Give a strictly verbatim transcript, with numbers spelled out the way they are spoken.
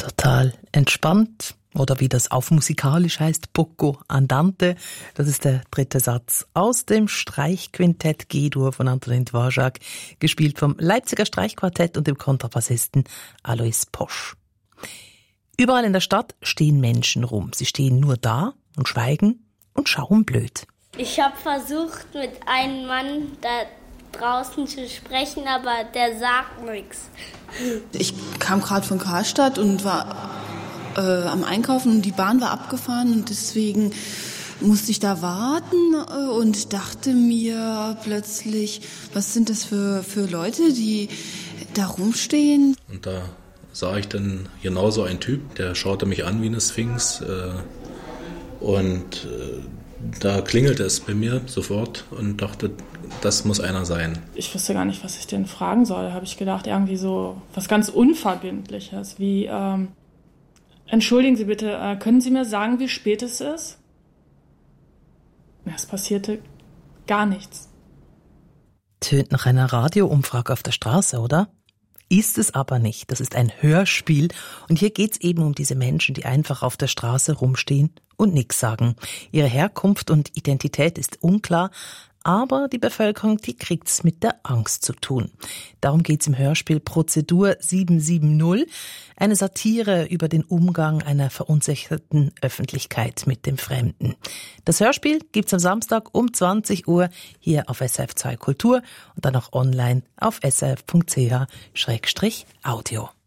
Total entspannt. Oder wie das auf musikalisch heißt, poco andante. Das ist der dritte Satz aus dem Streichquintett G-Dur von Antonin Dvorak, gespielt vom Leipziger Streichquartett und dem Kontrabassisten Alois Posch. Überall in der Stadt stehen Menschen rum. Sie stehen nur da und schweigen und schauen blöd. Ich habe versucht, mit einem Mann da draußen zu sprechen, aber der sagt nichts. Ich kam gerade von Karlstadt und war äh, am Einkaufen und die Bahn war abgefahren und deswegen musste ich da warten äh, und dachte mir plötzlich, was sind das für, für Leute, die da rumstehen? Und da sah ich dann genauso einen Typ, der schaute mich an wie eine Sphinx äh, und äh, da klingelte es bei mir sofort und dachte, das muss einer sein. Ich wusste gar nicht, was ich den fragen soll. Da habe ich gedacht, irgendwie so was ganz Unverbindliches, wie, ähm, entschuldigen Sie bitte, äh, können Sie mir sagen, wie spät es ist? Ja, es passierte gar nichts. Tönt nach einer Radioumfrage auf der Straße, oder? Ist es aber nicht. Das ist ein Hörspiel und hier geht's eben um diese Menschen, die einfach auf der Straße rumstehen und nichts sagen. Ihre Herkunft und Identität ist unklar, aber die Bevölkerung, die kriegt's mit der Angst zu tun. Darum geht's im Hörspiel Prozedur sieben sieben null, eine Satire über den Umgang einer verunsicherten Öffentlichkeit mit dem Fremden. Das Hörspiel gibt's am Samstag um zwanzig Uhr hier auf S R F zwei Kultur und dann auch online auf s r f punkt c h slash audio.